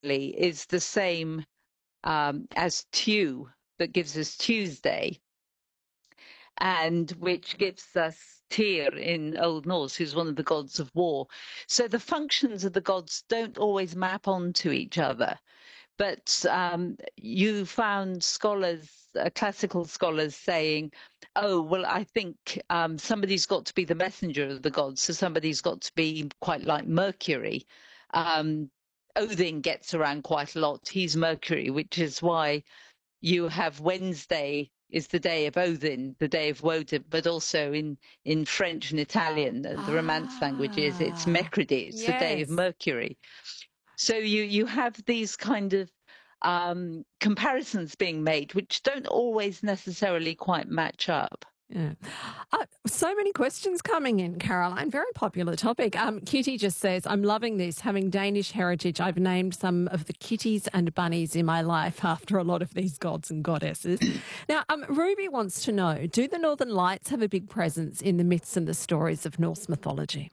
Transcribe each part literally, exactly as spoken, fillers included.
is the same um, as Tu, that gives us Tuesday, and which gives us Tyr in Old Norse, who's one of the gods of war. So the functions of the gods don't always map onto each other. But um, you found scholars, uh, classical scholars, saying, "Oh, well, I think um, somebody's got to be the messenger of the gods, so somebody's got to be quite like Mercury." Um, Odin gets around quite a lot. He's Mercury, which is why you have Wednesday is the day of Odin, the day of Woden, but also in, in French and Italian, the, the Romance languages, it's Ah, Mercredi, it's the day of yes. Mercury. So you you have these kind of um, comparisons being made, which don't always necessarily quite match up. Yeah. Uh, so many questions coming in, Caroline. Very popular topic. Um, Kitty just says, I'm loving this. Having Danish heritage, I've named some of the kitties and bunnies in my life after a lot of these gods and goddesses. Now, um, Ruby wants to know, do the Northern Lights have a big presence in the myths and the stories of Norse mythology?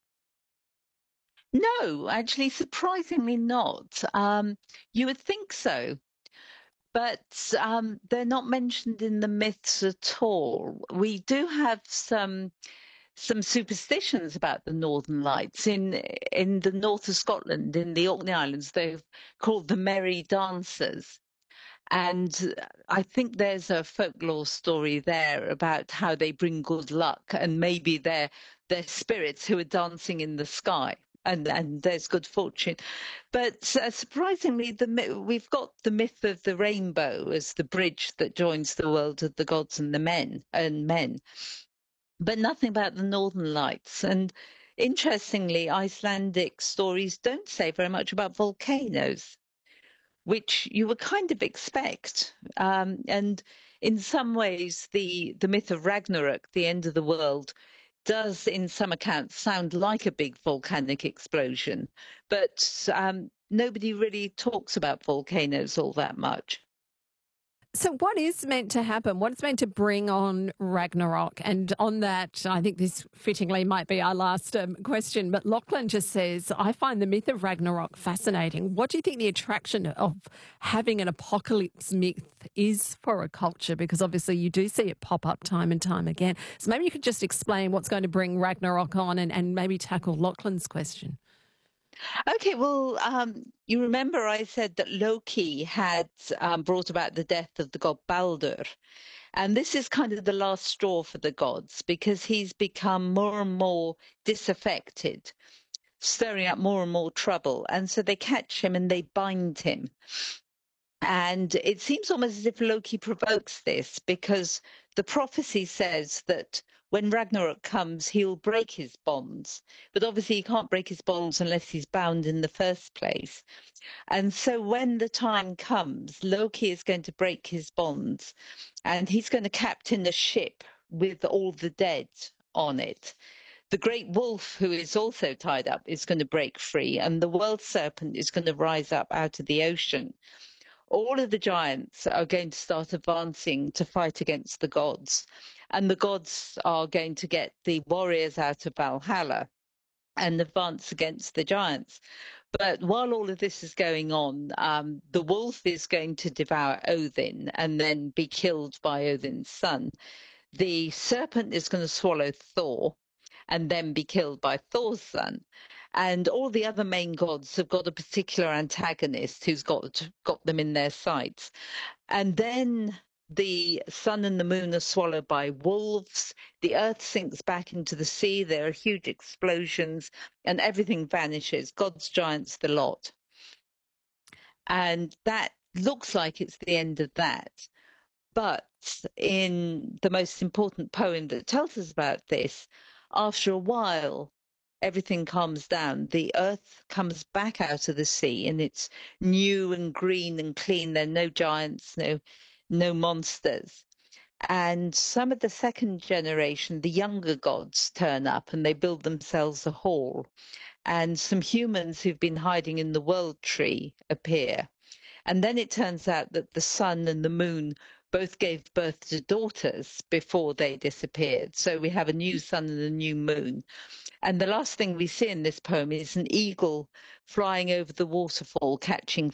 No, actually, surprisingly not. Um, you would think so, but um, they're not mentioned in the myths at all. We do have some some superstitions about the Northern Lights in in the north of Scotland, in the Orkney Islands. They're called the Merry Dancers. And I think there's a folklore story there about how they bring good luck, and maybe they're they're spirits who are dancing in the sky, and and there's good fortune. But uh, surprisingly, the we've got the myth of the rainbow as the bridge that joins the world of the gods and the men and men, but nothing about the Northern Lights. And interestingly, Icelandic stories don't say very much about volcanoes, which you would kind of expect. Um, and in some ways, the, the myth of Ragnarok, the end of the world, does, in some accounts, sound like a big volcanic explosion. But um, nobody really talks about volcanoes all that much. So, what is meant to happen? What is meant to bring on Ragnarok? And on that, I think this fittingly might be our last um, question. But Lachlan just says, I find the myth of Ragnarok fascinating. What do you think the attraction of having an apocalypse myth is for a culture? Because obviously you do see it pop up time and time again. So, maybe you could just explain what's going to bring Ragnarok on and, and maybe tackle Lachlan's question. Okay, well, um, you remember I said that Loki had um, brought about the death of the god Baldur. And this is kind of the last straw for the gods because he's become more and more disaffected, stirring up more and more trouble. And so they catch him and they bind him. And it seems almost as if Loki provokes this because the prophecy says that when Ragnarok comes, he'll break his bonds. But obviously, he can't break his bonds unless he's bound in the first place. And so when the time comes, Loki is going to break his bonds and he's going to captain a ship with all the dead on it. The great wolf, who is also tied up, is going to break free, and the world serpent is going to rise up out of the ocean. All of the giants are going to start advancing to fight against the gods, and the gods are going to get the warriors out of Valhalla and advance against the giants. But while all of this is going on, um, the wolf is going to devour Odin and then be killed by Odin's son. The serpent is going to swallow Thor and then be killed by Thor's son. And all the other main gods have got a particular antagonist who's got got them in their sights. And then the sun and the moon are swallowed by wolves. The earth sinks back into the sea. There are huge explosions and everything vanishes. God's giants, the lot. And that looks like it's the end of that. But in the most important poem that tells us about this, after a while, everything calms down. The earth comes back out of the sea and it's new and green and clean. There are no giants, no, no monsters. And some of the second generation, the younger gods, turn up and they build themselves a hall. And some humans who've been hiding in the world tree appear. And then it turns out that the sun and the moon both gave birth to daughters before they disappeared. So we have a new sun and a new moon. And the last thing we see in this poem is an eagle flying over the waterfall, catching